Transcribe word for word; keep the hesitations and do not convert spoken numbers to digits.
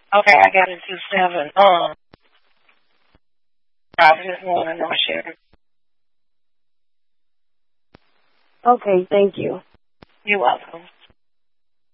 Okay, I got it two seven. Um, I just want to know, Sherry. Okay, thank you. You're welcome.